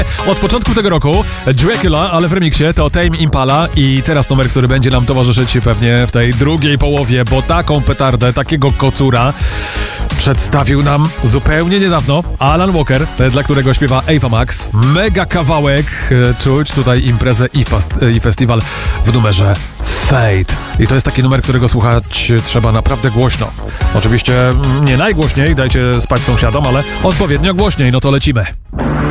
Od początku tego roku Dracula, ale w remiksie to Tame Impala i teraz numer, który będzie nam towarzyszyć pewnie w tej drugiej połowie, bo taką petardę, takiego kocura przedstawił nam zupełnie niedawno Alan Walker, dla którego śpiewa Ava Max. Mega kawałek, czuć tutaj imprezę i festiwal w numerze Fate. I to jest taki numer, którego słuchać trzeba naprawdę głośno. Oczywiście nie najgłośniej, dajcie spać sąsiadom, ale odpowiednio głośniej, no to lecimy.